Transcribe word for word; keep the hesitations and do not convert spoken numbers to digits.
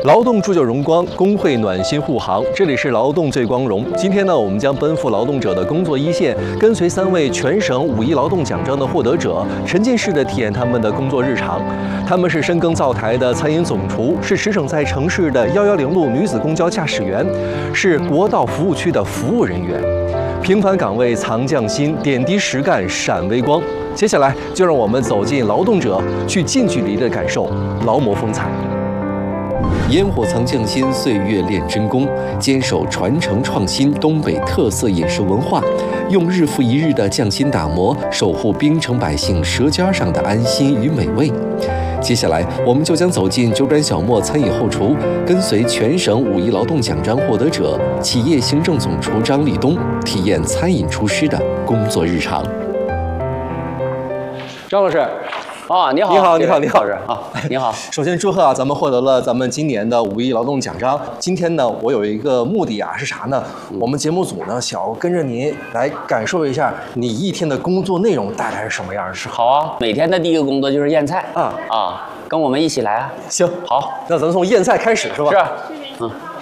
劳动铸就荣光，工会暖心护航。这里是劳动最光荣。今天呢，我们将奔赴劳动者的工作一线，跟随三位全省五一劳动奖章的获得者，沉浸式的体验他们的工作日常。他们是深耕灶台的餐饮总厨，是驰骋在城市的幺幺零路女子公交驾驶员，是国道服务区的服务人员。平凡岗位藏匠心，点滴实干闪微光。接下来就让我们走进劳动者，去近距离的感受劳模风采。烟火藏匠心，岁月炼真功，坚守传承创新东北特色饮食文化，用日复一日的匠心打磨，守护槟城百姓舌尖上的安心与美味。接下来，我们就将走进九转小磨餐饮后厨，跟随全省五一劳动奖章获得者、企业行政总厨张立东，体验餐饮厨师的工作日常。张老师。 啊，你好， 你好，你好，你好， 啊，你好。 首先祝贺啊，咱们获得了咱们今年的五一劳动奖章。今天呢，我有一个目的啊，是啥呢？我们节目组呢，想要跟着您来感受一下你一天的工作内容大概是什么样的。是好啊，每天的第一个工作就是腌菜啊啊，跟我们一起来啊。 行， 好， 那咱们从腌菜开始是吧？ 是，嗯。